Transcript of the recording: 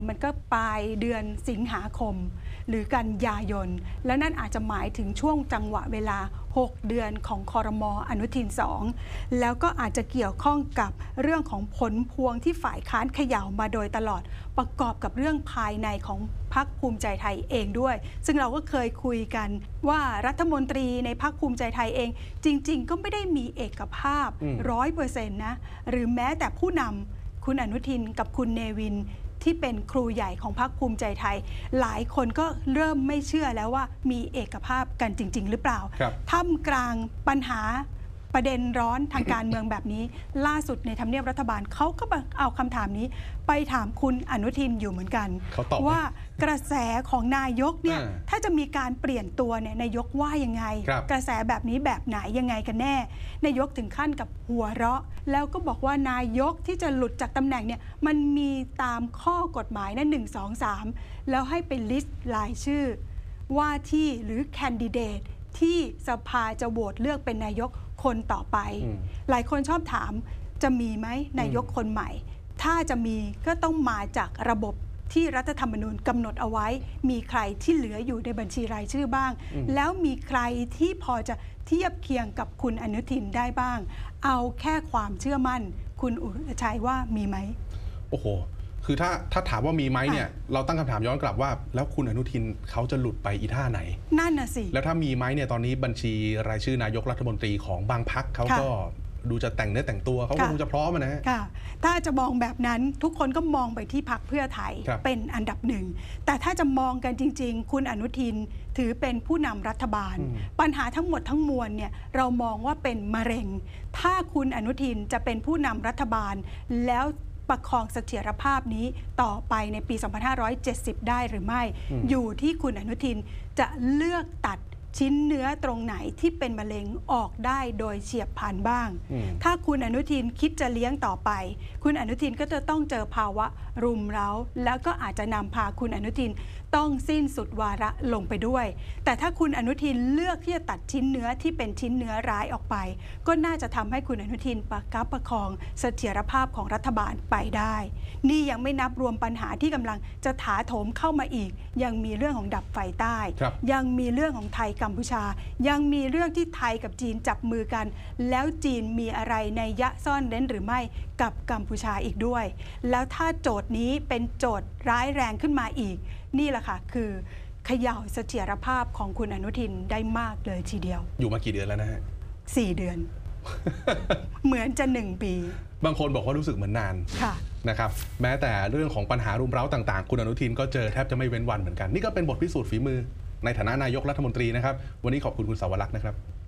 มันก็ปลายเดือนสิงหาคมหรือกันยายนแล้วนั่นอาจจะหมายถึงช่วงจังหวะเวลา6เดือนของครม.อนุทิน2แล้วก็อาจจะเกี่ยวข้องกับเรื่องของผลพวงที่ฝ่ายค้านเขย่ามาโดยตลอดประกอบกับเรื่องภายในของพรรคภูมิใจไทยเองด้วยซึ่งเราก็เคยคุยกันว่ารัฐมนตรีในพรรคภูมิใจไทยเองจริงๆก็ไม่ได้มีเอกภาพ 100% นะหรือแม้แต่ผู้นำคุณอนุทินกับคุณเนวินที่เป็นครูใหญ่ของพรรคภูมิใจไทยหลายคนก็เริ่มไม่เชื่อแล้วว่ามีเอกภาพกันจริงๆหรือเปล่าท่ามกลางปัญหาประเด็นร้อนทางการเมืองแบบนี้ล่าสุดในทำเนียบรัฐบาลเขาก็เอาคำถามนี้ไปถามคุณอนุทินอยู่เหมือนกันว่ากระแสของนายกเนี่ยถ้าจะมีการเปลี่ยนตัวเนี่ยนายกว่ายังไงกระแสแบบนี้แบบไหนยังไงกันแน่นายกถึงขั้นกับหัวเราะแล้วก็บอกว่านายกที่จะหลุดจากตำแหน่งเนี่ยมันมีตามข้อกฎหมายนะ1 2 3แล้วให้เป็นลิสต์รายชื่อว่าที่หรือแคนดิเดตที่สภาจะโหวตเลือกเป็นนายกคนต่อไปหลายคนชอบถามจะมีไหมนายกคนใหม่ถ้าจะมีก็ต้องมาจากระบบที่รัฐธรรมนูญกำหนดเอาไว้มีใครที่เหลืออยู่ในบัญชีรายชื่อบ้างแล้วมีใครที่พอจะเทียบเคียงกับคุณอนุทินได้บ้างเอาแค่ความเชื่อมั่นคุณอุรชัยว่ามีไหมโอ้โหคือถ้าถามว่ามีไหมเนี่ยเราตั้งคำถามย้อนกลับว่าแล้วคุณอนุทินเขาจะหลุดไปอีท่าไหนนั่นน่ะสิแล้วถ้ามีไหมเนี่ยตอนนี้บัญชีรายชื่อนายกรัฐมนตรีของบางพรรคเขาก็ดูจะแต่งเนื้อแต่งตัวเขาคงจะพร้อมนะค่ะถ้าจะมองแบบนั้นทุกคนก็มองไปที่พรรคเพื่อไทยเป็นอันดับหนึ่งแต่ถ้าจะมองกันจริงๆคุณอนุทินถือเป็นผู้นำรัฐบาลปัญหาทั้งหมดทั้งมวลเนี่ยเรามองว่าเป็นมะเร็งถ้าคุณอนุทินจะเป็นผู้นำรัฐบาลแล้วประคองเสถียรภาพนี้ต่อไปในปี 2570 ได้หรือไม่อยู่ที่คุณอนุทินจะเลือกตัดชิ้นเนื้อตรงไหนที่เป็นมะเร็งออกได้โดยเฉียบพลันบ้างถ้าคุณอนุทินคิดจะเลี้ยงต่อไปคุณอนุทินก็จะต้องเจอภาวะรุมเร้าแล้วก็อาจจะนำพาคุณอนุทินต้องสิ้นสุดวาระลงไปด้วยแต่ถ้าคุณอนุทินเลือกที่จะตัดชิ้นเนื้อที่เป็นชิ้นเนื้อร้ายออกไปก็น่าจะทำให้คุณอนุทินประคับประคองเสถียรภาพของรัฐบาลไปได้นี่ยังไม่นับรวมปัญหาที่กำลังจะถาโถมเข้ามาอีกยังมีเรื่องของดับไฟใต้ยังมีเรื่องของไทยกัมพูชายังมีเรื่องที่ไทยกับจีนจับมือกันแล้วจีนมีอะไรในยะซ่อนเร้นหรือไม่กับกัมพูชาอีกด้วยแล้วถ้าโจทย์นี้เป็นโจทย์ร้ายแรงขึ้นมาอีกนี่แหละค่ะคือเขย่าเสถียรภาพของคุณอนุทินได้มากเลยทีเดียวอยู่มากี่เดือนแล้วนะฮะ 4 เดือน เหมือนจะ1 ปีบางคนบอกว่ารู้สึกเหมือนนานนะครับแม้แต่เรื่องของปัญหารุมเร้าต่างๆคุณอนุทินก็เจอแทบจะไม่เว้นวันเหมือนกันนี่ก็เป็นบทพิสูจน์ฝีมือในฐานะนายกรัฐมนตรีนะครับวันนี้ขอบคุณคุณสาวรักษ์นะครับ